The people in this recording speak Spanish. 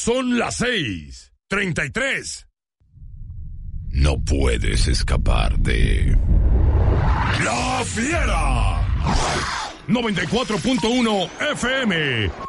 Son las 6:33. No puedes escapar de... ¡La Fiera! 94.1 FM